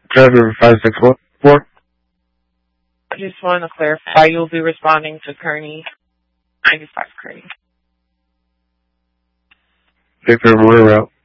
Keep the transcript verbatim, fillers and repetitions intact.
Driver five six four. I just want to clarify, you'll be responding to Kearney, ninety-five Kearney. Victor, where route?